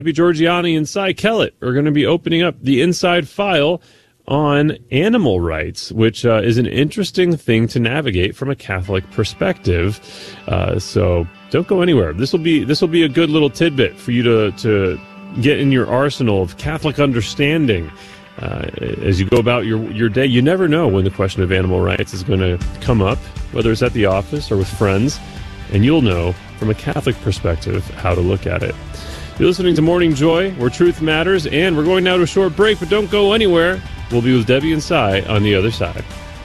Debbie Georgianni and Cy Kellett are going to be opening up the Inside File on animal rights, which is an interesting thing to navigate from a Catholic perspective. So don't go anywhere. This will be a good little tidbit for you to get in your arsenal of Catholic understanding as you go about your day. You never know when the question of animal rights is going to come up, whether it's at the office or with friends, and you'll know from a Catholic perspective how to look at it. You're listening to Morning Joy, where truth matters, and we're going now to a short break, but don't go anywhere. We'll be with Debbie and Cy on the other side.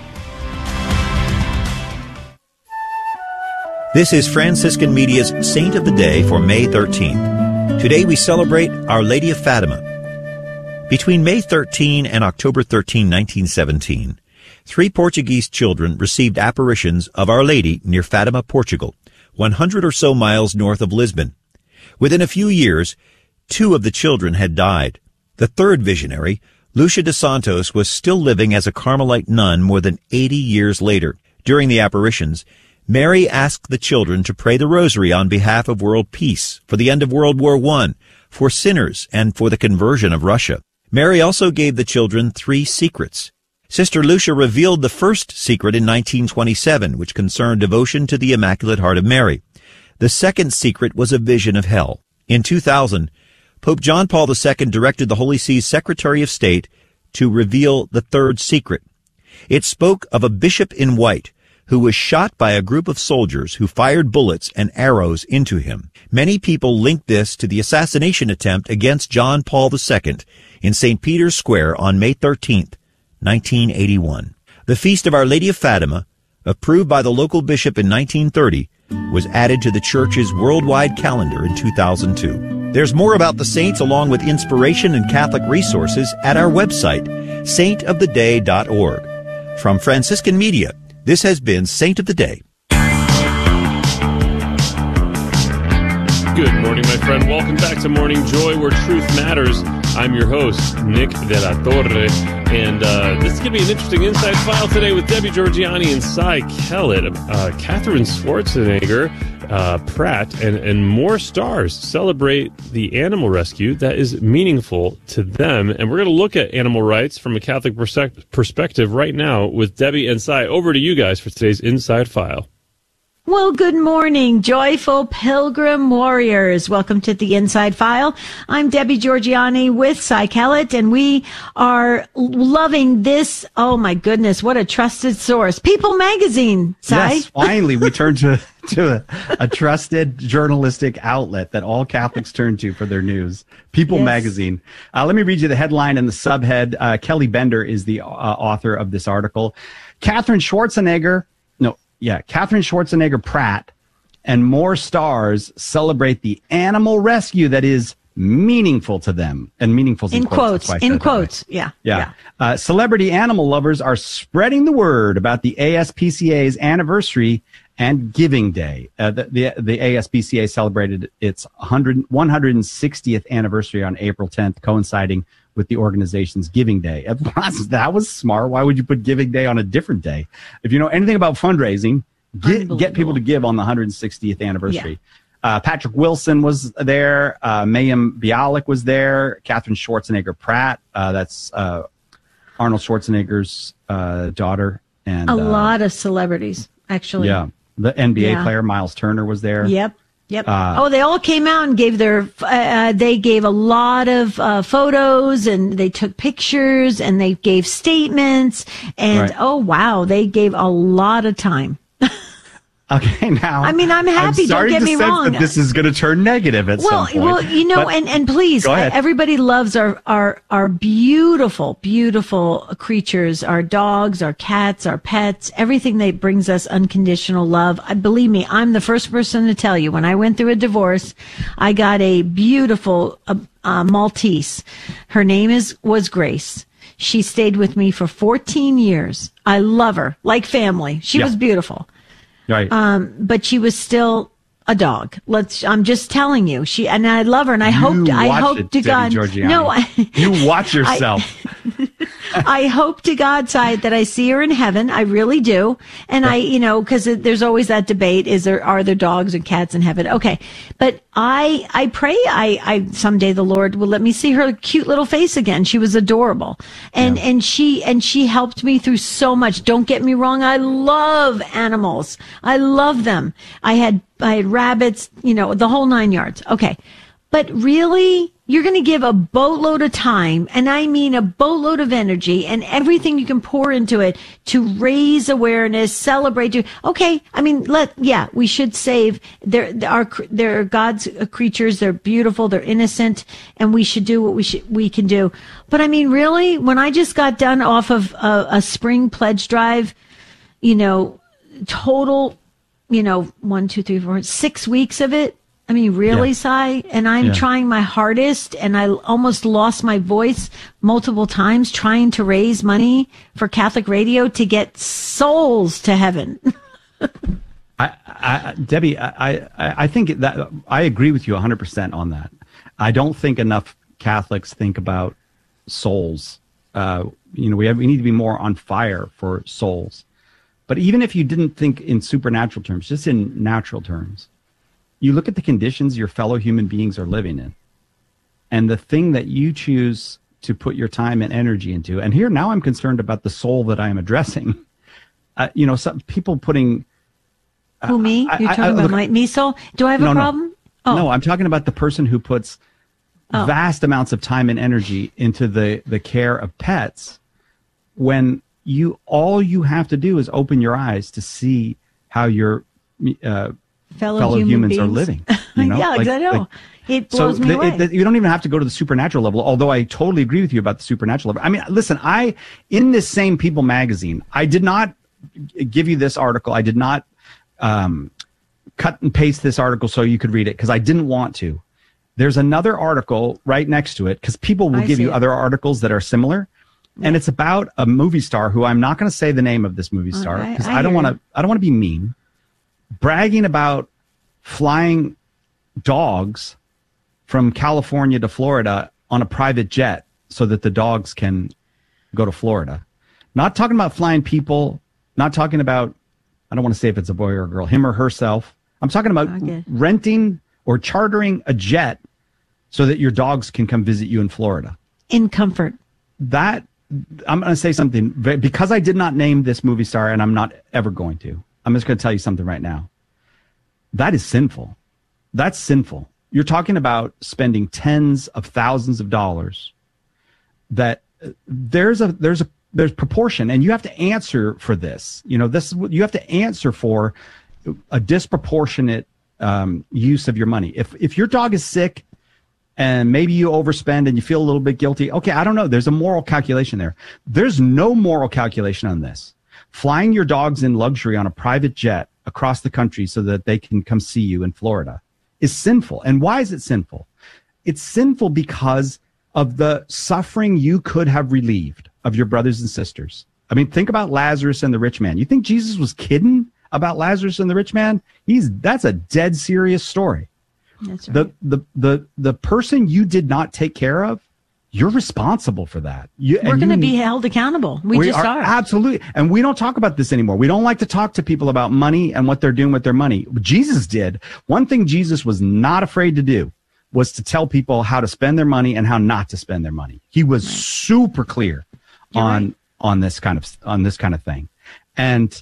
This is Franciscan Media's Saint of the Day for May 13th. Today we celebrate Our Lady of Fatima. Between May 13 and October 13, 1917, 3 Portuguese children received apparitions of Our Lady near Fatima, Portugal, 100 or so miles north of Lisbon. Within a few years, 2 of the children had died. The third visionary, Lucia dos Santos, was still living as a Carmelite nun more than 80 years later. During the apparitions, Mary asked the children to pray the rosary on behalf of world peace, for the end of World War I, for sinners, and for the conversion of Russia. Mary also gave the children 3 secrets. Sister Lucia revealed the first secret in 1927, which concerned devotion to the Immaculate Heart of Mary. The second secret was a vision of hell. In 2000, Pope John Paul II directed the Holy See's Secretary of State to reveal the third secret. It spoke of a bishop in white who was shot by a group of soldiers who fired bullets and arrows into him. Many people linked this to the assassination attempt against John Paul II in St. Peter's Square on May 13, 1981. The Feast of Our Lady of Fatima, approved by the local bishop in 1930, was added to the Church's worldwide calendar in 2002. There's more about the saints along with inspiration and Catholic resources at our website, saintoftheday.org. From Franciscan Media, this has been Saint of the Day. Good morning, my friend. Welcome back to Morning Joy, where truth matters. I'm your host, Nick De La Torre, and this is going to be an interesting Inside File today with Debbie Georgianni and Cy Kellett. Catherine Schwarzenegger, Pratt, and more stars celebrate the animal rescue that is meaningful to them. And we're going to look at animal rights from a Catholic perspective right now with Debbie and Cy. Over to you guys for today's Inside File. Well, good morning, joyful pilgrim warriors. Welcome to the Inside File. I'm Debbie Georgianni with Cy Kellett, and we are loving this. Oh, my goodness, what a trusted source. People Magazine, Cy. Yes, finally, we turned to a trusted journalistic outlet that all Catholics turn to for their news. People Magazine. Let me read you the headline and the subhead. Kelly Bender is the author of this article. Catherine Schwarzenegger Pratt and more stars celebrate the animal rescue that is meaningful to them. And meaningful in quotes. In quotes. Yeah. Celebrity animal lovers are spreading the word about the ASPCA's anniversary and Giving Day. The ASPCA celebrated its 160th anniversary on April 10th, coinciding with the organization's Giving Day. That was smart. Why would you put Giving Day on a different day? If you know anything about fundraising, get people to give on the 160th anniversary. Yeah. Patrick Wilson was there. Mayim Bialik was there. Catherine Schwarzenegger Pratt. That's Arnold Schwarzenegger's daughter. And a lot of celebrities, actually. Yeah. The NBA player Miles Turner was there. Yep. They all came out and gave they gave a lot of photos, and they took pictures, and they gave statements, and they gave a lot of time. Okay, now. I mean, I'm happy. Don't get me wrong. That this is going to turn negative at some point. Well, you know, and please, everybody loves our beautiful, beautiful creatures, our dogs, our cats, our pets, everything that brings us unconditional love. Believe me, I'm the first person to tell you. When I went through a divorce, I got a beautiful Maltese. Her name was Grace. She stayed with me for 14 years. I love her like family. She was beautiful. Right. But she was still a dog. I'm just telling you. And I love her, and I hope to God. Georgianni. No, you watch yourself. I hope to God, Sy, that I see her in heaven. I really do. And because there's always that debate: are there dogs and cats in heaven? Okay, but I pray I someday the Lord will let me see her cute little face again. She was adorable, and she helped me through so much. Don't get me wrong, I love animals. I love them. I had rabbits, the whole 9 yards. Okay. But really, you're going to give a boatload of time, and I mean a boatload of energy and everything you can pour into it to raise awareness, celebrate. Okay, I mean, we should save. They're God's creatures. They're beautiful. They're innocent, and we should do what we can do. But I mean, really, when I just got done off of a spring pledge drive, total, 1, 2, 3, 4, 6 weeks of it. I mean, really, Sy? And I'm trying my hardest, and I almost lost my voice multiple times trying to raise money for Catholic radio to get souls to heaven. Debbie, I think that I agree with you 100% on that. I don't think enough Catholics think about souls. We need to be more on fire for souls. But even if you didn't think in supernatural terms, just in natural terms, you look at the conditions your fellow human beings are living in, and the thing that you choose to put your time and energy into. And here now I'm concerned about the soul that I am addressing. Some people putting... Who, me? You're talking about me soul? Do I have a problem? No, I'm talking about the person who puts vast amounts of time and energy into the care of pets, when all you have to do is open your eyes to see how your fellow humans are living. I know. It blows me away. You don't even have to go to the supernatural level, although I totally agree with you about the supernatural level. I mean, listen, in this same People magazine, I did not give you this article. I did not cut and paste this article so you could read it, because I didn't want to. There's another article right next to it, because people will give you other articles that are similar. Yeah. And it's about a movie star who I'm not going to say the name of this movie star, because I don't want to be mean, bragging about flying dogs from California to Florida on a private jet so that the dogs can go to Florida. Not talking about flying people, not talking about, I don't want to say if it's a boy or a girl, him or herself. I'm talking about renting or chartering a jet so that your dogs can come visit you in Florida. In comfort. I'm going to say something, because I did not name this movie star, and I'm not ever going to. I'm just going to tell you something right now. That is sinful. That's sinful. You're talking about spending tens of thousands of dollars. That there's proportion, and you have to answer for this. You have to answer for a disproportionate use of your money. If your dog is sick and maybe you overspend and you feel a little bit guilty, okay, I don't know. There's a moral calculation there. There's no moral calculation on this. Flying your dogs in luxury on a private jet across the country so that they can come see you in Florida is sinful. And why is it sinful? It's sinful because of the suffering you could have relieved of your brothers and sisters. I mean, think about Lazarus and the rich man. You think Jesus was kidding about Lazarus and the rich man? That's a dead serious story. That's right. The person you did not take care of, you're responsible for that. We're going to be held accountable. We just are. Absolutely. And we don't talk about this anymore. We don't like to talk to people about money and what they're doing with their money. Jesus did. One thing Jesus was not afraid to do was to tell people how to spend their money and how not to spend their money. He was super clear on this kind of thing. And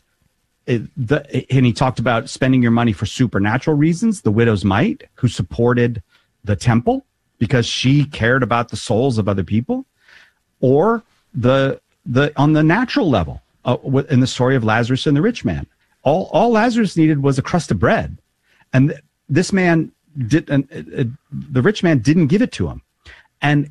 he talked about spending your money for supernatural reasons. The widow's mite, who supported the temple because she cared about the souls of other people, or on the natural level in the story of Lazarus and the rich man. All Lazarus needed was a crust of bread, and this man the rich man didn't give it to him. And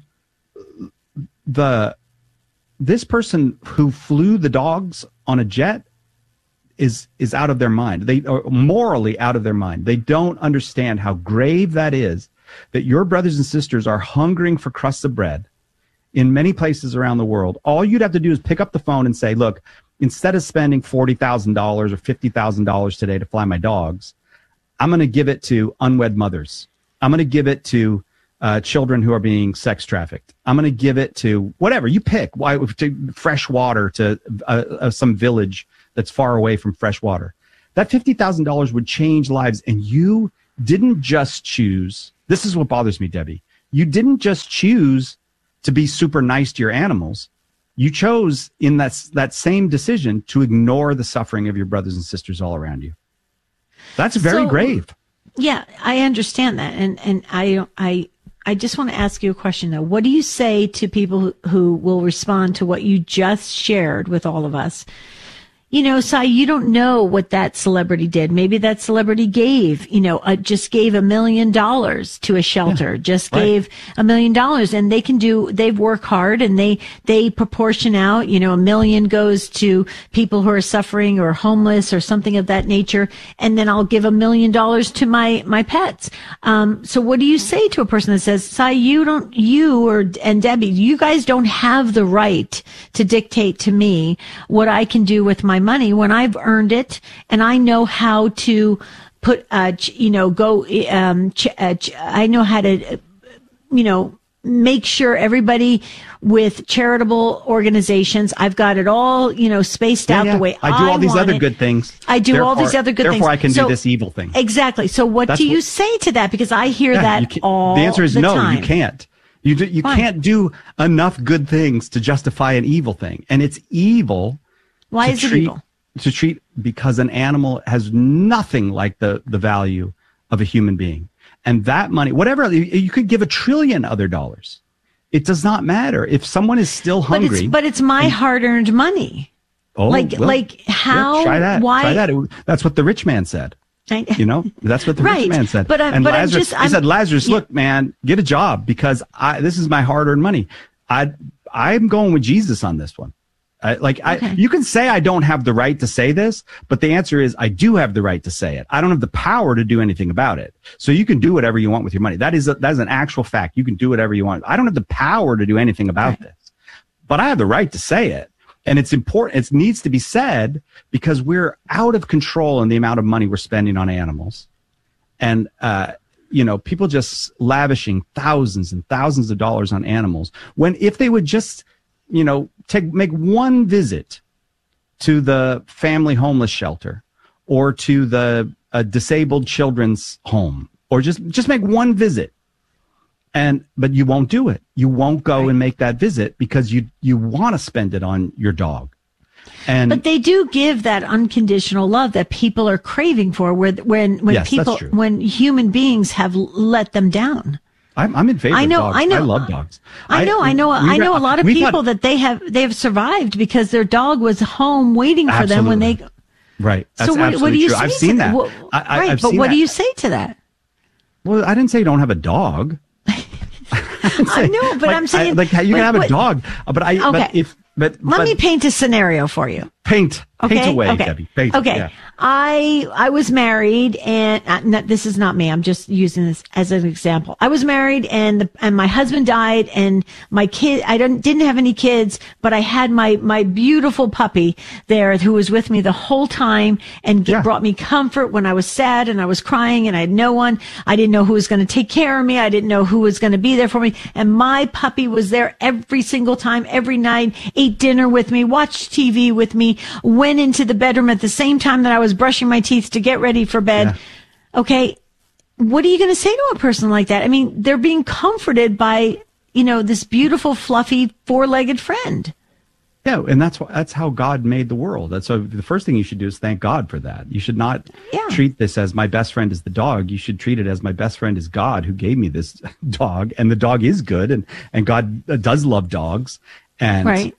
this person who flew the dogs on a jet is out of their mind. They are morally out of their mind. They don't understand how grave that is, that your brothers and sisters are hungering for crusts of bread in many places around the world. All you'd have to do is pick up the phone and say, look, instead of spending $40,000 or $50,000 today to fly my dogs, I'm going to give it to unwed mothers. I'm going to give it to children who are being sex trafficked. I'm going to give it to whatever you pick. Why to fresh water, to some village that's far away from fresh water. That $50,000 would change lives. And you didn't just choose. This is what bothers me, Debbie. You didn't just choose to be super nice to your animals. You chose in that same decision to ignore the suffering of your brothers and sisters all around you. That's very grave. Yeah, I understand that. And I just want to ask you a question, though. What do you say to people who will respond to what you just shared with all of us? You know, Cy, you don't know what that celebrity did. Maybe that celebrity gave, just gave $1 million to a shelter, gave $1 million, and they've worked hard and they proportion out, $1 million goes to people who are suffering or homeless or something of that nature. And then I'll give $1 million to my pets. So what do you say to a person that says, Cy, and Debbie, you guys don't have the right to dictate to me what I can do with my money when I've earned it and I know how to put, I know how to, make sure everybody with charitable organizations, I've got it all, spaced out the way I do all these other good things. I do all these other good things. Therefore, I can do this evil thing. Exactly. So what do you say to that? Because I hear that all the time. The answer is no, you can't. You can't do enough good things to justify an evil thing. And it's evil. Why is it evil? Because an animal has nothing like the value of a human being. And that money, whatever, you could give $1 trillion other dollars. It does not matter. If someone is still hungry. But it's my hard-earned money. Oh, how? Yeah, try that. Why? Try that. That's what the rich man said. That's what the rich man said. But Lazarus, he said, Lazarus, look, man, get a job because this is my hard-earned money. I'm going with Jesus on this one. You can say I don't have the right to say this, but the answer is I do have the right to say it. I don't have the power to do anything about it. So you can do whatever you want with your money. That is an actual fact. You can do whatever you want. I don't have the power to do anything about this, but I have the right to say it. And it's important. It needs to be said because we're out of control in the amount of money we're spending on animals. And, people just lavishing thousands and thousands of dollars on animals when if they would just, make one visit to the family homeless shelter or to the disabled children's home or just make one visit. But you won't do it. You won't go and make that visit because you want to spend it on your dog. But they do give that unconditional love that people are craving for when human beings have let them down. I'm in favor of dogs. I love dogs. I know a lot of people that they have survived because their dog was home waiting for them when they. Right. That's what do you say? I've seen that. What do you say to that? Well, I didn't say you don't have a dog. I know, but I'm saying you can have a dog. But let me paint a scenario for you. Paint away, Debbie. Paint. Okay. Yeah. I was married and this is not me. I'm just using this as an example. I was married and my husband died and my kid, I didn't have any kids, but I had my beautiful puppy there who was with me the whole time and brought me comfort when I was sad and I was crying and I had no one. I didn't know who was going to take care of me. I didn't know who was going to be there for me. And my puppy was there every single time, every night, ate dinner with me, watched TV with me, went into the bedroom at the same time that I was brushing my teeth to get ready for bed. Yeah. Okay. What are you going to say to a person like that? I mean, they're being comforted by, this beautiful, fluffy, four-legged friend. Yeah. And that's how God made the world. So the first thing you should do is thank God for that. You should not treat this as my best friend is the dog. You should treat it as my best friend is God who gave me this dog, and the dog is good and God does love dogs. And, right.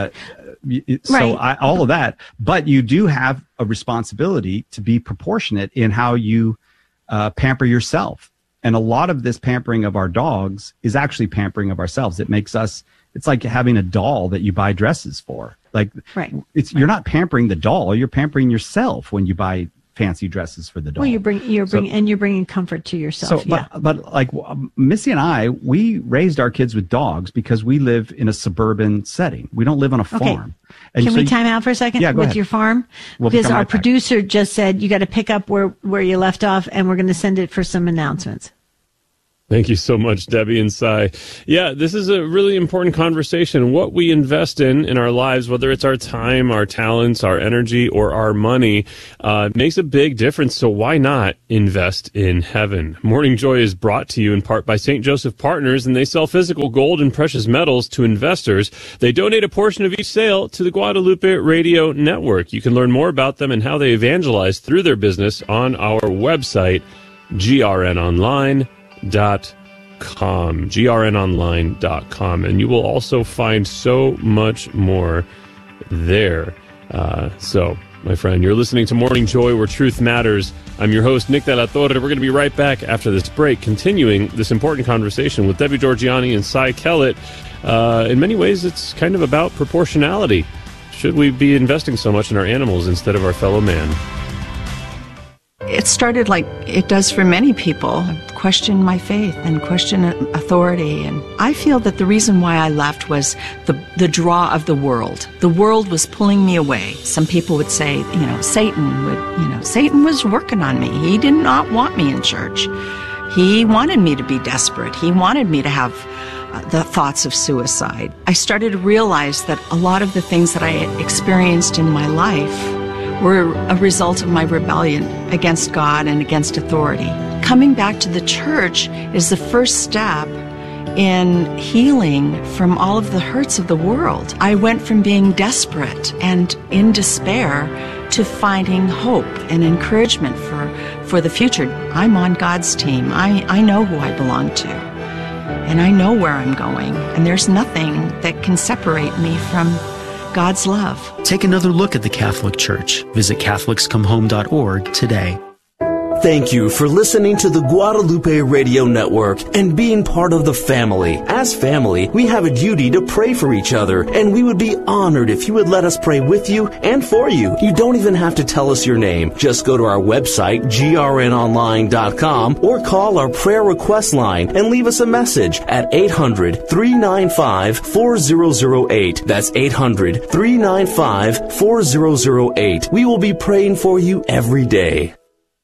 All of that, but you do have a responsibility to be proportionate in how you pamper yourself. And a lot of this pampering of our dogs is actually pampering of ourselves. It's like having a doll that you buy dresses for. You're not pampering the doll, you're pampering yourself when you buy fancy dresses for the doll. Well, you're bringing comfort to yourself. But Missy and I, we raised our kids with dogs because we live in a suburban setting. We don't live on a farm. And can we time out for a second with your farm? Because our producer just said you got to pick up where you left off, and we're going to send it for some announcements. Thank you so much, Debbie and Cy. Yeah, this is a really important conversation. What we invest in our lives, whether it's our time, our talents, our energy, or our money, makes a big difference. So why not invest in heaven? Morning Joy is brought to you in part by St. Joseph Partners, and they sell physical gold and precious metals to investors. They donate a portion of each sale to the Guadalupe Radio Network. You can learn more about them and how they evangelize through their business on our website, grnonline.com. grnonline.com, and you will also find so much more there. So, my friend, you're listening to Morning Joy, where truth matters. I'm your host, Nick De La Torre. We're going to be right back after this break, continuing this important conversation with Debbie Georgianni and Cy Kellett. In many ways, it's kind of about proportionality. Should we be investing so much in our animals instead of our fellow man? It started like it does for many people. Question my faith and question authority. And I feel that the reason why I left was the draw of the world. The world was pulling me away. Some people would say, Satan was working on me. He did not want me in church. He wanted me to be desperate. He wanted me to have the thoughts of suicide. I started to realize that a lot of the things that I had experienced in my life were a result of my rebellion against God and against authority. Coming back to the church is the first step in healing from all of the hurts of the world. I went from being desperate and in despair to finding hope and encouragement for the future. I'm on God's team. I know who I belong to, and I know where I'm going, and there's nothing that can separate me from God's love. Take another look at the Catholic Church. Visit CatholicsComeHome.org today. Thank you for listening to the Guadalupe Radio Network and being part of the family. As family, we have a duty to pray for each other, and we would be honored if you would let us pray with you and for you. You don't even have to tell us your name. Just go to our website, grnonline.com, or call our prayer request line and leave us a message at 800-395-4008. That's 800-395-4008. We will be praying for you every day.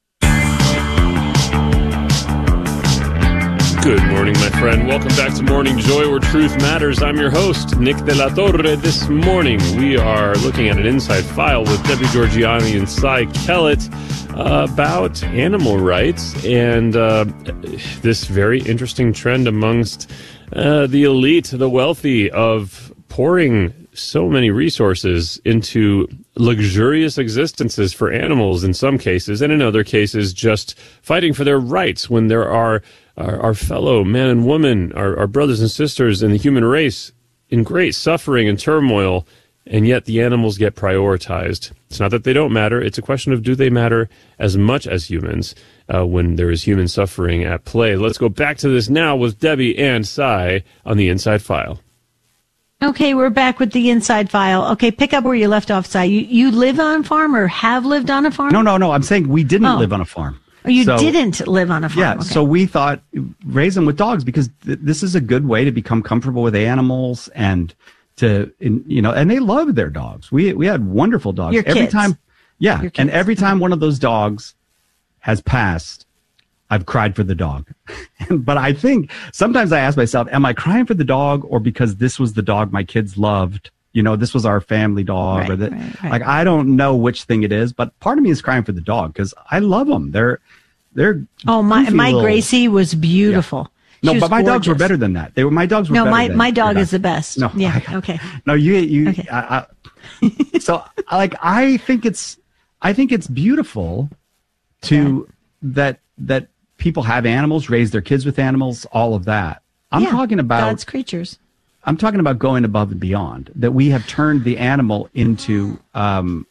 Good morning, my friend. Welcome back to Morning Joy, where truth matters. I'm your host, Nick De La Torre. This morning, we are looking at an inside file with Debbie Georgianni and Cy Kellett about animal rights and this very interesting trend amongst the elite, the wealthy, of pouring so many resources into luxurious existences for animals in some cases, and in other cases just fighting for their rights when there are our fellow man and woman, our brothers and sisters in the human race in great suffering and turmoil, and yet the animals get prioritized. It's not that they don't matter. It's a question of, do they matter as much as humans when there is human suffering at play? Let's go back to this now with Debbie and Cy on the Inside File. Okay, we're back with the Inside File. Okay, pick up where you left off, Cy. You live on a farm or have lived on a farm? No. I'm saying we didn't live on a farm. Oh, you didn't live on a farm. Yeah, okay. So we thought raise them with dogs because this is a good way to become comfortable with animals and and they love their dogs. We had wonderful dogs. Your kids. And every time one of those dogs has passed, I've cried for the dog. But I think sometimes I ask myself, am I crying for the dog or because this was the dog my kids loved? This was our family dog. Right. Like, I don't know which thing it is, but part of me is crying for the dog because I love them. They're my Gracie was beautiful. Yeah. No, but my gorgeous. Dogs were better than that. My dogs were better than my dog is the best. No, yeah, okay. No, you. Okay. So, I think it's beautiful that people have animals, raise their kids with animals, all of that. I'm talking about God's creatures. I'm talking about going above and beyond. That we have turned the animal into a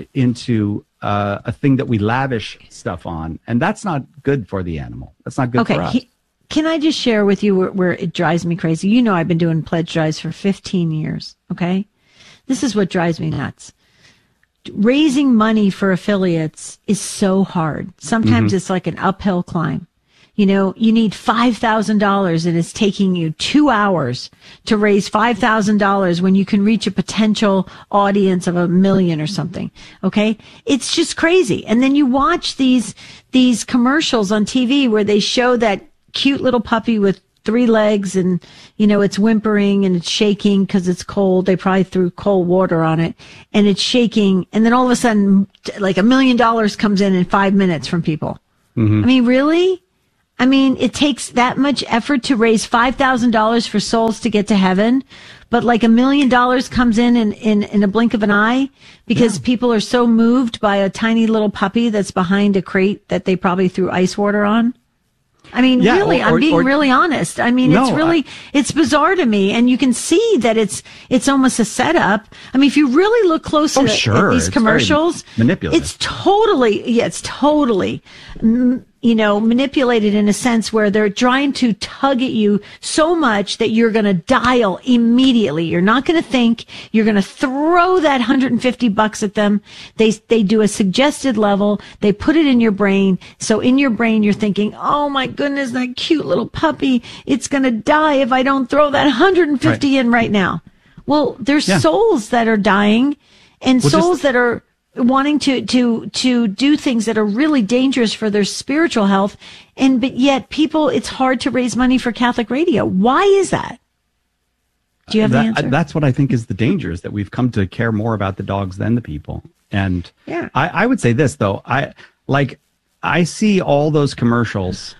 thing that we lavish stuff on, and that's not good for the animal. That's not good for us. Can I just share with you where it drives me crazy? I've been doing pledge drives for 15 years. Okay, this is what drives me nuts. Raising money for affiliates is so hard. Sometimes it's like an uphill climb. You need $5,000 and it's taking you 2 hours to raise $5,000 when you can reach a potential audience of 1 million or something. Okay. It's just crazy. And then you watch these commercials on TV where they show that cute little puppy with 3 legs and, it's whimpering and it's shaking because it's cold. They probably threw cold water on it and it's shaking. And then all of a sudden, like $1 million comes in 5 minutes from people. Mm-hmm. I mean, really? I mean, it takes that much effort to raise $5,000 for souls to get to heaven, but like $1 million comes in a blink of an eye because people are so moved by a tiny little puppy that's behind a crate that they probably threw ice water on. I mean, really, I'm being really honest. I mean, it's bizarre to me. And you can see that it's almost a setup. I mean, if you really look closely at these commercials, manipulative. It's totally, manipulated in a sense where they're trying to tug at you so much that you're going to dial immediately. You're not going to think. You're going to throw that $150 at them. They do a suggested level. They put it in your brain. So in your brain, you're thinking, oh my goodness, that cute little puppy. It's going to die if I don't throw that 150 in right now. Well, there's souls that are dying and souls that are wanting to do things that are really dangerous for their spiritual health. But yet people, it's hard to raise money for Catholic radio. Why is that? Do you have the answer? That's what I think is the danger, is that we've come to care more about the dogs than the people. And I would say this though. I see all those commercials,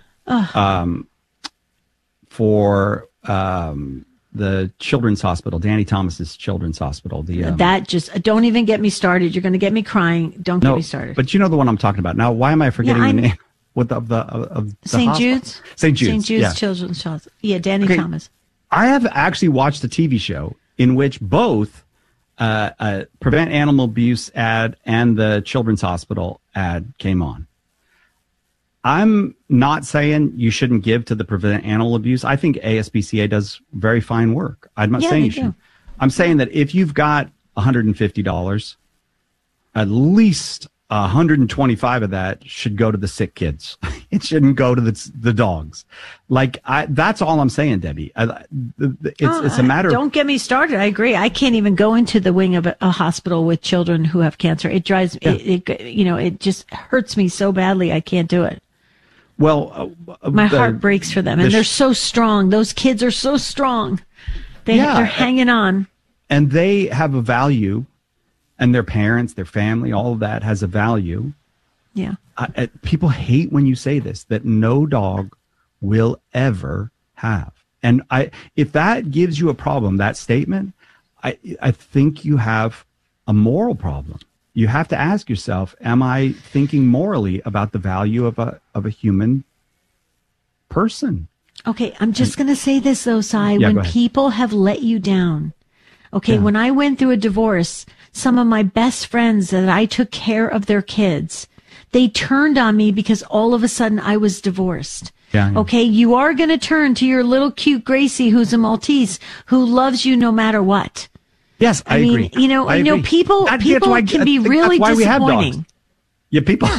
for, the Children's Hospital, Danny Thomas's Children's Hospital. Don't even get me started. You're going to get me crying. Don't get me started. But you know the one I'm talking about. Now, why am I forgetting the name? Of St. Jude's? St. Jude's Children's Hospital. Yeah, Danny Thomas. I have actually watched a TV show in which both Prevent Animal Abuse ad and the Children's Hospital ad came on. I'm not saying you shouldn't give to the Prevent Animal Abuse. I think ASPCA does very fine work. I'm not saying you should. I'm saying that if you've got $150, at least 125 of that should go to the sick kids. It shouldn't go to the dogs. That's all I'm saying, Debbie. It's a matter. Don't get me started. I agree. I can't even go into the wing of a hospital with children who have cancer. It drives it just hurts me so badly. I can't do it. Well, my heart breaks for them, and they're so strong. Those kids are so strong. They're hanging on, and they have a value, and their parents, their family, all of that has a value. Yeah. People hate when you say this, that no dog will ever have. And if that gives you a problem, that statement, I think you have a moral problem. You have to ask yourself, am I thinking morally about the value of a human person? Okay, I'm just going to say this though, Cy. When people have let you down, when I went through a divorce, some of my best friends that I took care of their kids, they turned on me because all of a sudden I was divorced. Yeah. Okay, you are going to turn to your little cute Gracie, who's a Maltese, who loves you no matter what. Yes, I agree. People can be really disappointing. Yeah, people.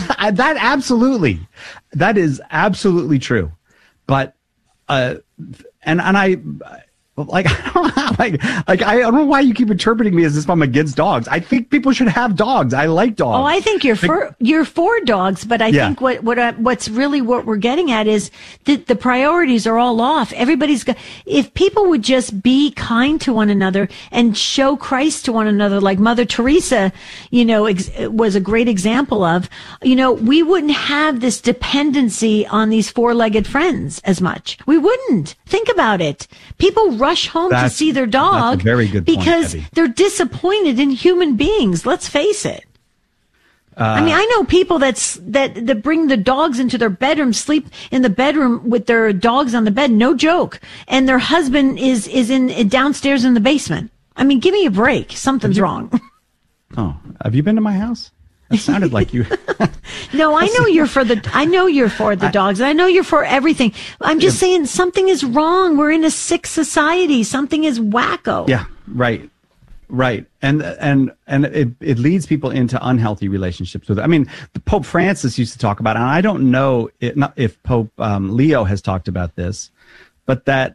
That is absolutely true. But I don't know why you keep interpreting me as if I'm against dogs. I think people should have dogs. I like dogs. Oh, I think you're for dogs, but I think what we're getting at is that the priorities are all off. If people would just be kind to one another and show Christ to one another, like Mother Teresa, was a great example of, we wouldn't have this dependency on these four-legged friends as much. We wouldn't. Think about it. People rush home to see their dog that's a very good point, because they're disappointed in human beings. Let's face it. I mean, I know people that bring the dogs into their bedroom, sleep in the bedroom with their dogs on the bed. No joke. And their husband is downstairs in the basement. I mean, give me a break. Something's wrong. Oh, have you been to my house? It sounded like you. No, I know you're for the dogs. I know you're for everything. I'm just saying something is wrong. We're in a sick society. Something is wacko. Yeah, right. And it leads people into unhealthy relationships with it. I mean, the Pope Francis used to talk about it, and I don't know if Pope Leo has talked about this, but that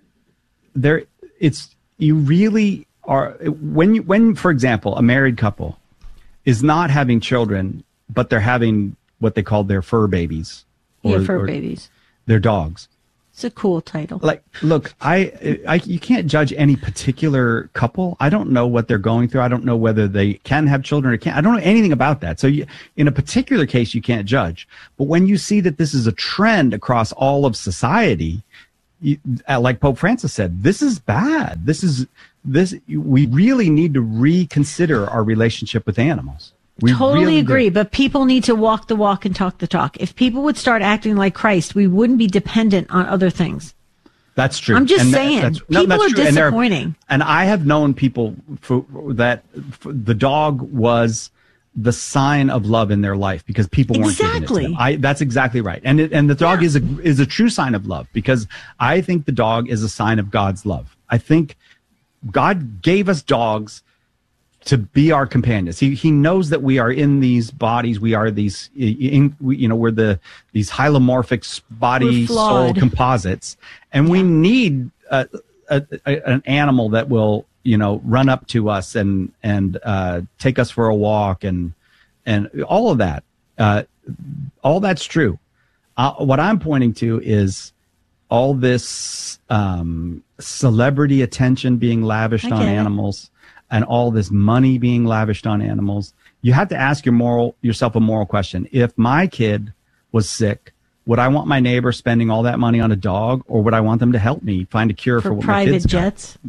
you really are when for example, a married couple is not having children, but they're having what they call their fur babies. Fur babies. Their dogs. It's a cool title. Like, look, you can't judge any particular couple. I don't know what they're going through. I don't know whether they can have children or can't. I don't know anything about that. So in a particular case, you can't judge. But when you see that this is a trend across all of society, like Pope Francis said, this is bad. We really need to reconsider our relationship with animals. We totally really agree, do. but people need to walk the walk and talk the talk. If people would start acting like Christ, we wouldn't be dependent on other things. That's true. I'm just saying, people are disappointing. And I have known people that the dog was the sign of love in their life because people weren't giving it to them. That's exactly right. And the dog is a true sign of love because I think the dog is a sign of God's love. I think God gave us dogs to be our companions. He knows that we are in these bodies. We are these, we're these hylomorphic body soul composites, and we need an animal that will, run up to us and take us for a walk and all of that. All that's true. What I'm pointing to is all this celebrity attention being lavished on animals. And all this money being lavished on animals. You have to ask yourself a moral question. If my kid was sick, would I want my neighbor spending all that money on a dog, or would I want them to help me find a cure for what my kid's got? Private jets?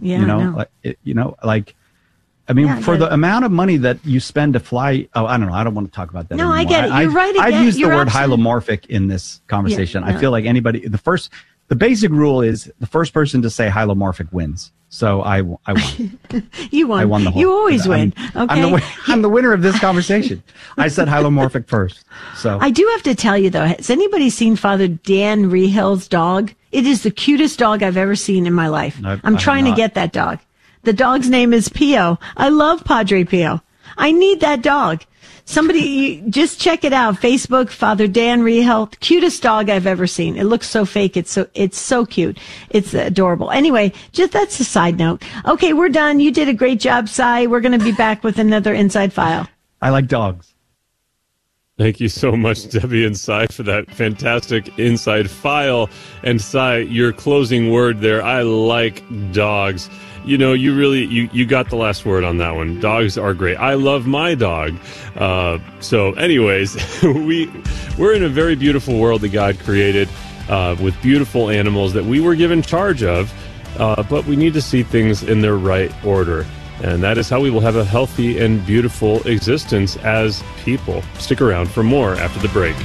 Yeah, for the amount of money that you spend to fly. Oh, I don't know. I don't want to talk about that. No, anymore. I get it. You're right again. I've used the word hylomorphic in this conversation. Yeah, no. I feel like the basic rule is the first person to say hylomorphic wins. So I won. You won. I won the whole. You always win. Okay. I'm the winner of this conversation. I said hylomorphic first. So I do have to tell you though, has anybody seen Father Dan Rehill's dog? It is the cutest dog I've ever seen in my life. I'm trying to get that dog. The dog's name is Pio. I love Padre Pio. I need that dog. Somebody, just check it out. Facebook, Father Dan Rehill, cutest dog I've ever seen. It looks so fake. It's so cute. It's adorable. Anyway, that's a side note. Okay, we're done. You did a great job, Cy. We're going to be back with another Inside File. I like dogs. Thank you so much, Debbie and Cy, for that fantastic Inside File. And Cy, your closing word there, I like dogs. You got the last word on that one. Dogs are great. I love my dog. So anyways, we're in a very beautiful world that God created with beautiful animals that we were given charge of, but we need to see things in their right order. And that is how we will have a healthy and beautiful existence as people. Stick around for more after the break.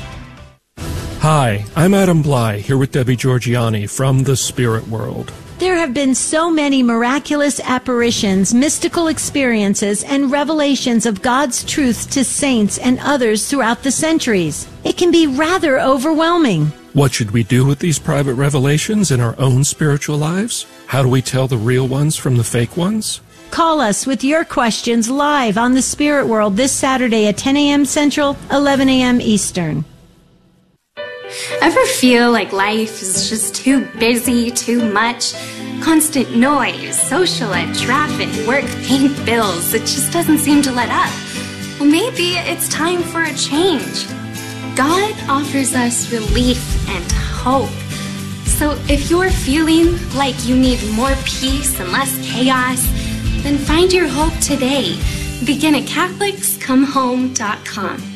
Hi, I'm Adam Bly, here with Debbie Georgianni from the Spirit World. There have been so many miraculous apparitions, mystical experiences, and revelations of God's truth to saints and others throughout the centuries. It can be rather overwhelming. What should we do with these private revelations in our own spiritual lives? How do we tell the real ones from the fake ones? Call us with your questions live on the Spirit World this Saturday at 10 a.m. Central, 11 a.m. Eastern. Ever feel like life is just too busy, too much? Constant noise, social life, traffic, work, paying bills. It just doesn't seem to let up. Well, maybe it's time for a change. God offers us relief and hope. So if you're feeling like you need more peace and less chaos, then find your hope today. Begin at CatholicsComeHome.com.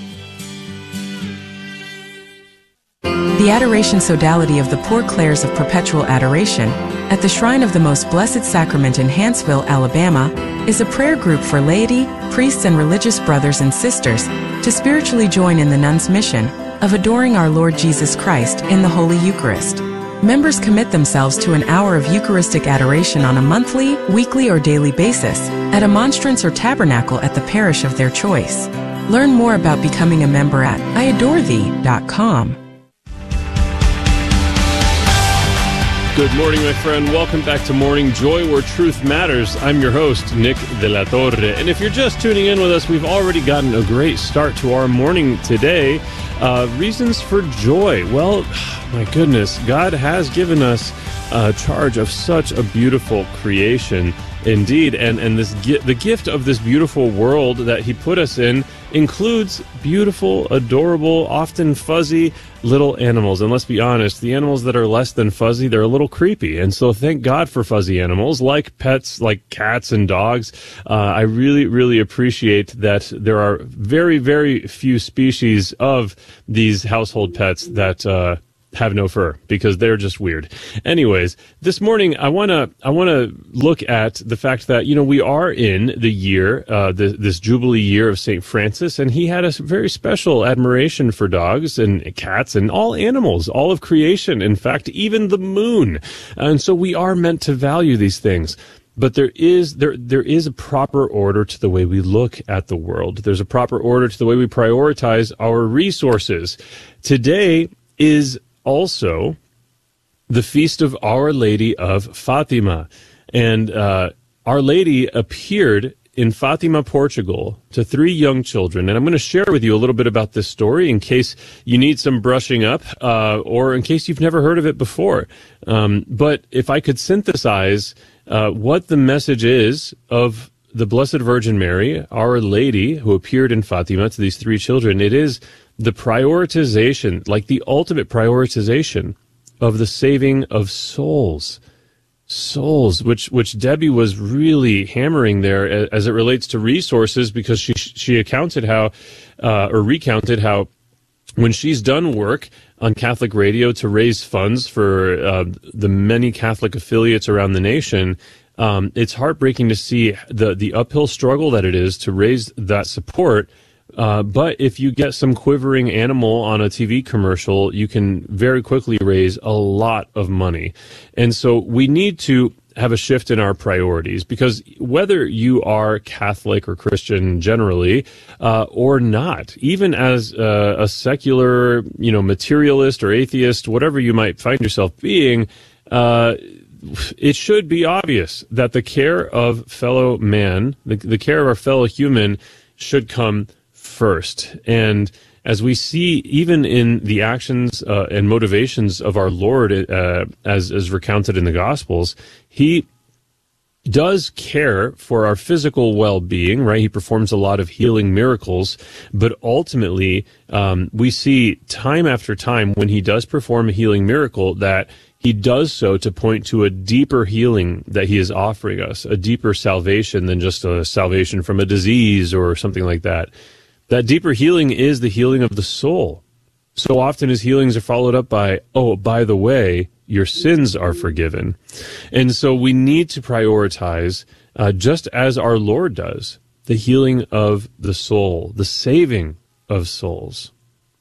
The Adoration Sodality of the Poor Clares of Perpetual Adoration at the Shrine of the Most Blessed Sacrament in Hanceville, Alabama, is a prayer group for laity, priests, and religious brothers and sisters to spiritually join in the nuns' mission of adoring our Lord Jesus Christ in the Holy Eucharist. Members commit themselves to an hour of Eucharistic adoration on a monthly, weekly, or daily basis at a monstrance or tabernacle at the parish of their choice. Learn more about becoming a member at iadorethee.com. Good morning, my friend. Welcome back to Morning Joy, where truth matters. I'm your host, Nick De La Torre. And if you're just tuning in with us, we've already gotten a great start to our morning today. Reasons for joy. Well, my goodness, God has given us charge of such a beautiful creation. Indeed, and the gift of this beautiful world that He put us in includes beautiful, adorable, often fuzzy little animals. And let's be honest, the animals that are less than fuzzy, they're a little creepy. And so thank God for fuzzy animals like pets, like cats and dogs. I really, really appreciate that there are very, very few species of these household pets that have no fur, because they're just weird. Anyways, this morning I want to look at the fact that, you know, we are in the year, this Jubilee year of St. Francis, and he had a very special admiration for dogs and cats and all animals, all of creation, in fact, even the moon. And so we are meant to value these things. But there is a proper order to the way we look at the world. There's a proper order to the way we prioritize our resources. Today is also the feast of Our Lady of Fatima. And Our Lady appeared in Fatima, Portugal, to 3 young children. And I'm going to share with you a little bit about this story in case you need some brushing up, or in case you've never heard of it before. But if I could synthesize what the message is of the Blessed Virgin Mary, Our Lady, who appeared in Fatima to these 3 children, it is the prioritization, like the ultimate prioritization of the saving of souls, which Debbie was really hammering there as it relates to resources, because she recounted how when she's done work on Catholic radio to raise funds for the many Catholic affiliates around the nation, it's heartbreaking to see the uphill struggle that it is to raise that support. But if you get some quivering animal on a TV commercial, you can very quickly raise a lot of money. And so we need to have a shift in our priorities, because whether you are Catholic or Christian generally, or not, even as a secular, materialist or atheist, whatever you might find yourself being, it should be obvious that the care of fellow man, the care of our fellow human, should come first. And as we see, even in the actions and motivations of our Lord, as recounted in the Gospels, he does care for our physical well-being, right? He performs a lot of healing miracles, but ultimately, we see time after time when he does perform a healing miracle that he does so to point to a deeper healing that he is offering us, a deeper salvation than just a salvation from a disease or something like that. That deeper healing is the healing of the soul. So often his healings are followed up by, oh, by the way, your sins are forgiven. And so we need to prioritize, just as our Lord does, the healing of the soul, the saving of souls.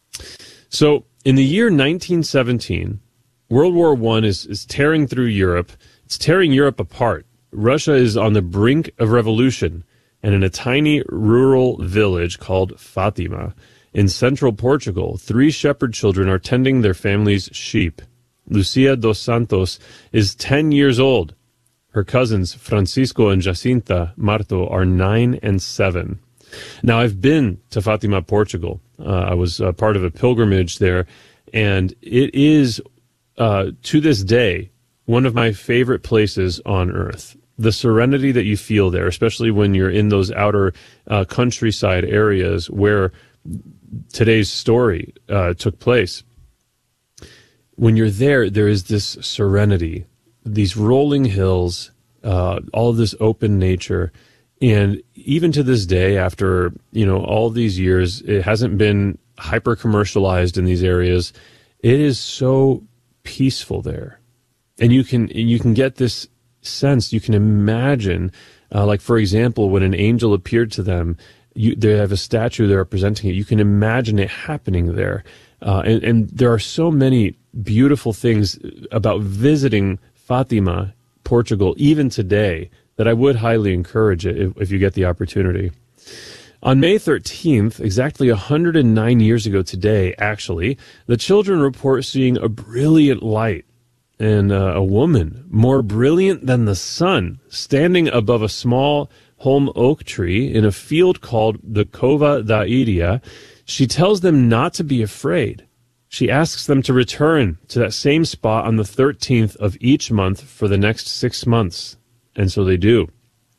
So in the year 1917, World War I is tearing through Europe. It's tearing Europe apart. Russia is on the brink of revolution. And in a tiny rural village called Fatima, in central Portugal, 3 shepherd children are tending their family's sheep. Lucia dos Santos is 10 years old. Her cousins, Francisco and Jacinta Marto, are 9 and 7. Now, I've been to Fatima, Portugal. I was part of a pilgrimage there, and it is, to this day, one of my favorite places on earth. The serenity that you feel there, especially when you're in those outer countryside areas where today's story took place. When you're there, there is this serenity, these rolling hills, all of this open nature. And even to this day, after, all these years, it hasn't been hyper commercialized in these areas. It is so peaceful there. And you can get this sense, you can imagine, like, for example, when an angel appeared to them, they have a statue, they're representing it. You can imagine it happening there. And there are so many beautiful things about visiting Fatima, Portugal, even today, that I would highly encourage it if you get the opportunity. On May 13th, exactly 109 years ago today, actually, the children report seeing a brilliant light and a woman more brilliant than the sun standing above a small holm oak tree in a field called the Cova da Iria. She tells them not to be afraid. She asks them to return to that same spot on the 13th of each month for the next 6 months. And so they do.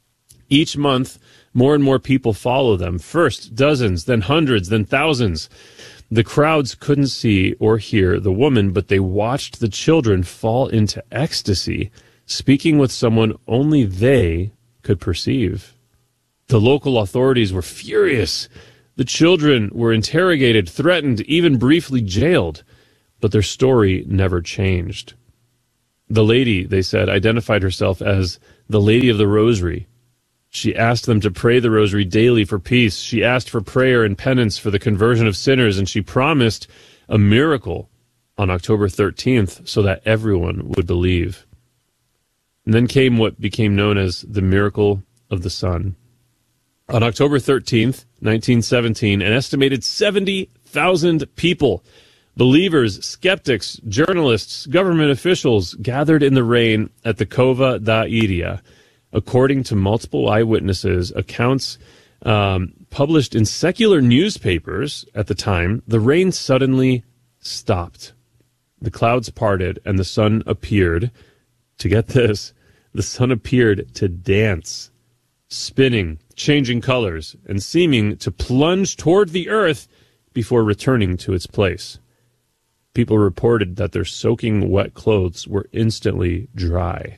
Each month, more and more people follow them. First dozens, then hundreds, then thousands. The crowds couldn't see or hear the woman, but they watched the children fall into ecstasy, speaking with someone only they could perceive. The local authorities were furious. The children were interrogated, threatened, even briefly jailed, but their story never changed. The lady, they said, identified herself as the Lady of the Rosary. She asked them to pray the rosary daily for peace. She asked for prayer and penance for the conversion of sinners, and she promised a miracle on October 13th so that everyone would believe. And then came what became known as the miracle of the sun. On October 13th, 1917, an estimated 70,000 people, believers, skeptics, journalists, government officials, gathered in the rain at the Cova da Iria. According to multiple eyewitnesses, accounts published in secular newspapers at the time, the rain suddenly stopped. The clouds parted and the sun appeared. To get this, the sun appeared to dance, spinning, changing colors, and seeming to plunge toward the earth before returning to its place. People reported that their soaking wet clothes were instantly dry.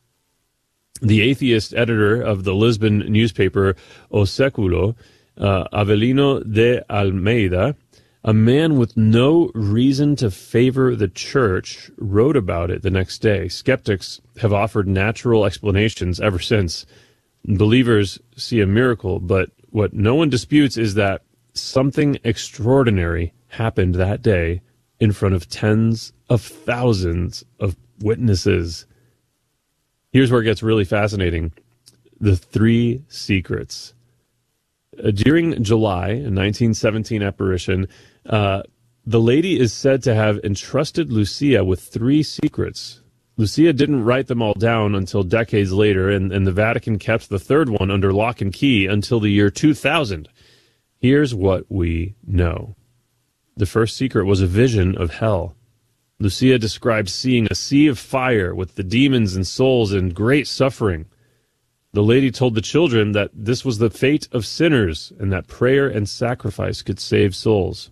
The atheist editor of the Lisbon newspaper O Século, Avelino de Almeida, a man with no reason to favor the church, wrote about it the next day. Skeptics have offered natural explanations ever since. Believers see a miracle, but what no one disputes is that something extraordinary happened that day in front of tens of thousands of witnesses. Here's where it gets really fascinating. The three secrets. During July 1917 apparition, the lady is said to have entrusted Lucia with three secrets. Lucia didn't write them all down until decades later, and the Vatican kept the third one under lock and key until the year 2000. Here's what we know. The first secret was a vision of hell. Lucia described seeing a sea of fire with the demons and souls and great suffering. The lady told the children that this was the fate of sinners and that prayer and sacrifice could save souls.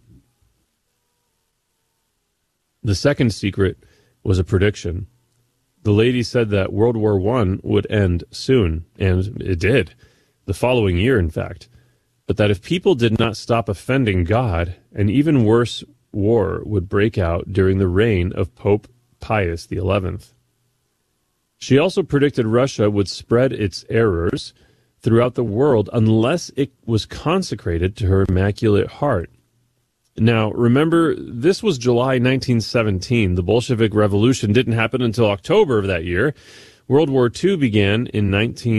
The second secret was a prediction. The lady said that World War I would end soon, and it did, the following year, in fact, but that if people did not stop offending God, an even worse war would break out during the reign of Pope Pius XI. She also predicted Russia would spread its errors throughout the world unless it was consecrated to her Immaculate Heart. Now, remember, this was July 1917. The Bolshevik Revolution didn't happen until October of that year. World War II began in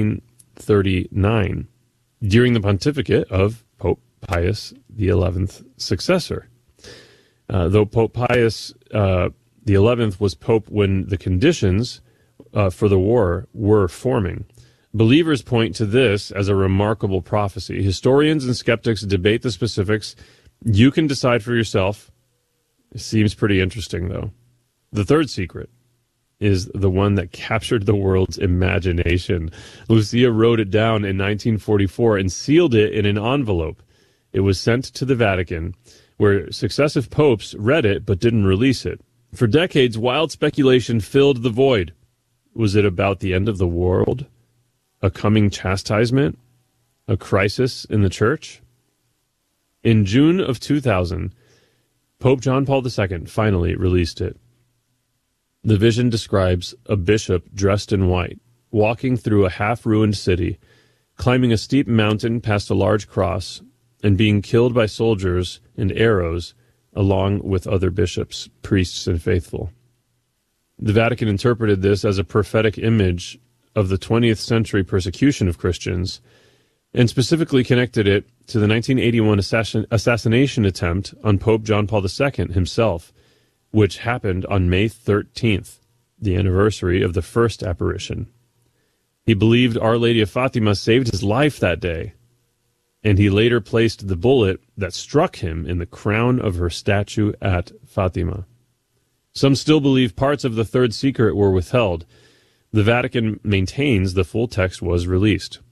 1939, during the pontificate of Pope Pius XI's successor. Though Pope Pius XI was pope when the conditions for the war were forming. Believers point to this as a remarkable prophecy. Historians and skeptics debate the specifics. You can decide for yourself. It seems pretty interesting, though. The third secret is the one that captured the world's imagination. Lucia wrote it down in 1944 and sealed it in an envelope. It was sent to the Vatican, where successive popes read it but didn't release it. For decades, wild speculation filled the void. Was it about the end of the world? A coming chastisement? A crisis in the church? In June of 2000, Pope John Paul II finally released it. The vision describes a bishop dressed in white, walking through a half-ruined city, climbing a steep mountain past a large cross, and being killed by soldiers and arrows along with other bishops, priests, and faithful. The Vatican interpreted this as a prophetic image of the 20th century persecution of Christians, and specifically connected it to the 1981 assassination attempt on Pope John Paul II himself, which happened on May 13th, the anniversary of the first apparition. He believed Our Lady of Fatima saved his life that day, and he later placed the bullet that struck him in the crown of her statue at Fatima. Some still believe parts of the third secret were withheld. The Vatican maintains the full text was released.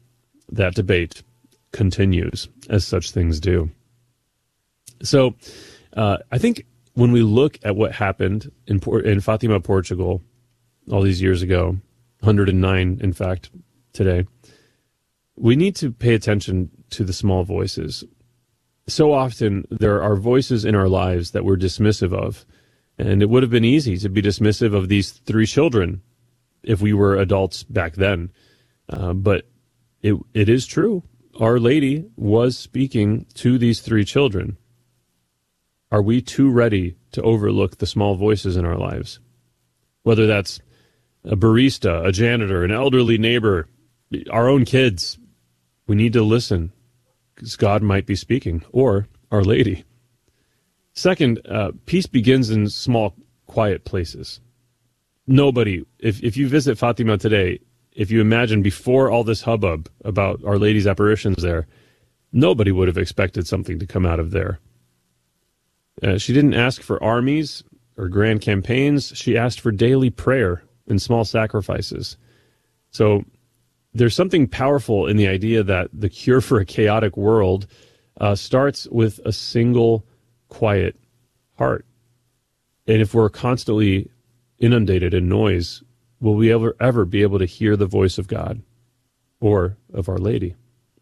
that debate continues, as such things do. So I think when we look at what happened in Fatima, Portugal, all these years ago, 109, in fact, today, we need to pay attention to the small voices. So often there are voices in our lives that we're dismissive of, and it would have been easy to be dismissive of these 3 children if we were adults back then. But it is true. Our Lady was speaking to these 3 children. Are we too ready to overlook the small voices in our lives? Whether that's a barista, a janitor, an elderly neighbor, our own kids, we need to listen because God might be speaking, or Our Lady. Second, peace begins in small, quiet places. Nobody, if you visit Fatima today, if you imagine before all this hubbub about Our Lady's apparitions there, nobody would have expected something to come out of there. She didn't ask for armies or grand campaigns. She asked for daily prayer and small sacrifices. So there's something powerful in the idea that the cure for a chaotic world starts with a single quiet heart. And if we're constantly inundated in noise, will we ever be able to hear the voice of God or of Our Lady?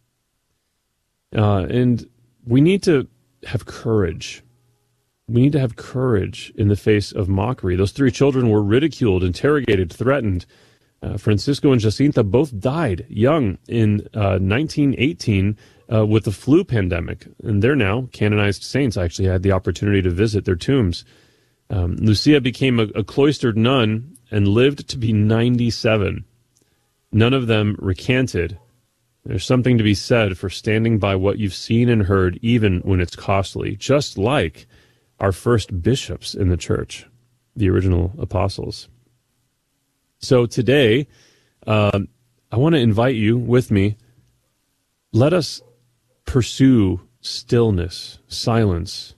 And we need to have courage. We need to have courage in the face of mockery. Those 3 children were ridiculed, interrogated, threatened. Francisco and Jacinta both died young in 1918 with the flu pandemic, and they're now canonized saints. I actually had the opportunity to visit their tombs. Lucia became a cloistered nun and lived to be 97. None of them recanted. There's something to be said for standing by what you've seen and heard, even when it's costly, just like our first bishops in the church, the original apostles. So today, I want to invite you with me. Let us pursue stillness, silence.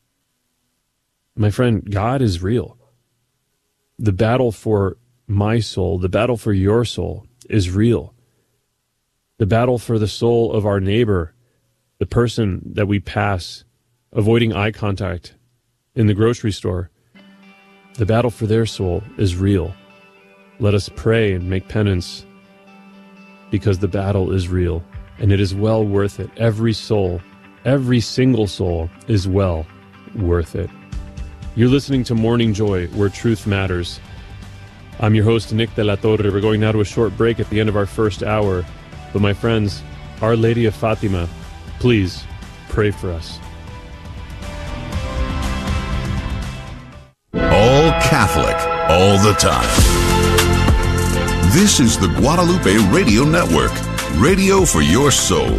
My friend, God is real. The battle for my soul, the battle for your soul is real. The battle for the soul of our neighbor, the person that we pass, avoiding eye contact in the grocery store, the battle for their soul is real. Let us pray and make penance because the battle is real and it is well worth it. Every soul, every single soul is well worth it. You're listening to Morning Joy, where truth matters. I'm your host, Nick de la Torre. We're going now to a short break at the end of our first hour. But my friends, Our Lady of Fatima, please pray for us. All Catholic, all the time. This is the Guadalupe Radio Network, radio for your soul.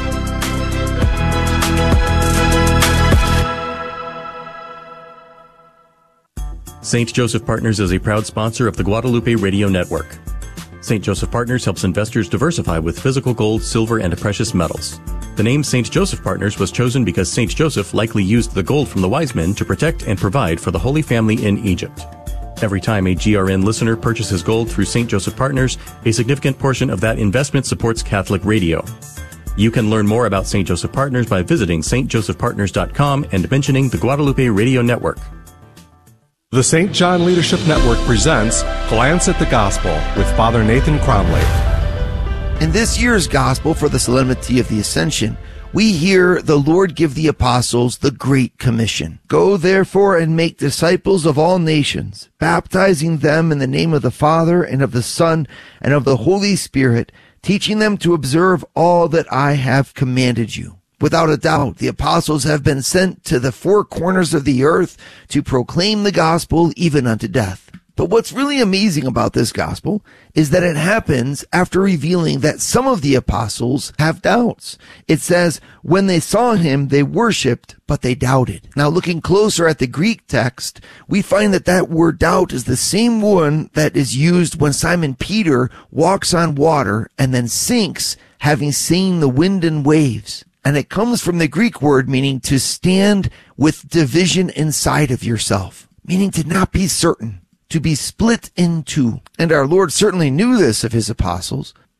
St. Joseph Partners is a proud sponsor of the Guadalupe Radio Network. St. Joseph Partners helps investors diversify with physical gold, silver, and precious metals. The name St. Joseph Partners was chosen because St. Joseph likely used the gold from the wise men to protect and provide for the Holy Family in Egypt. Every time a GRN listener purchases gold through St. Joseph Partners, a significant portion of that investment supports Catholic radio. You can learn more about St. Joseph Partners by visiting stjosephpartners.com and mentioning the Guadalupe Radio Network. The St. John Leadership Network presents Glance at the Gospel with Father Nathan Cromley. In this year's Gospel for the Solemnity of the Ascension, we hear the Lord give the apostles the Great Commission. Go therefore and make disciples of all nations, baptizing them in the name of the Father and of the Son and of the Holy Spirit, teaching them to observe all that I have commanded you. Without a doubt, the apostles have been sent to the four corners of the earth to proclaim the gospel even unto death. But what's really amazing about this gospel is that it happens after revealing that some of the apostles have doubts. It says, when they saw him, they worshipped, but they doubted. Now, looking closer at the Greek text, we find that that word doubt is the same one that is used when Simon Peter walks on water and then sinks, having seen the wind and waves. And it comes from the Greek word meaning to stand with division inside of yourself, meaning to not be certain, to be split in two. And our Lord certainly knew this of his apostles.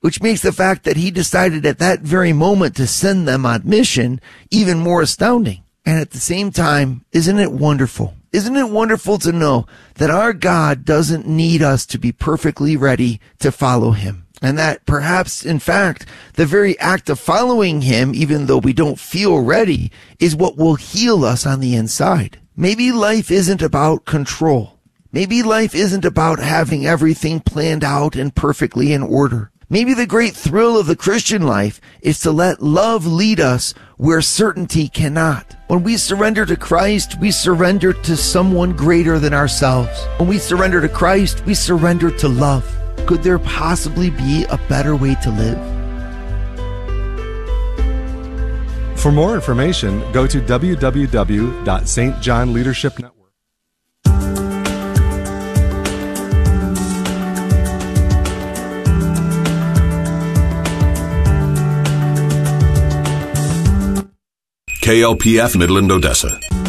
which makes the fact that he decided at that very moment to send them on mission even more astounding. And at the same time, isn't it wonderful? Isn't it wonderful to know that our God doesn't need us to be perfectly ready to follow him? And that perhaps, in fact, the very act of following him, even though we don't feel ready, is what will heal us on the inside. Maybe life isn't about control. Maybe life isn't about having everything planned out and perfectly in order. Maybe the great thrill of the Christian life is to let love lead us where certainty cannot. When we surrender to Christ, we surrender to someone greater than ourselves. When we surrender to Christ, we surrender to love. Could there possibly be a better way to live? For more information, go to www.stjohnleadershipnetwork. KLPF Midland, Odessa.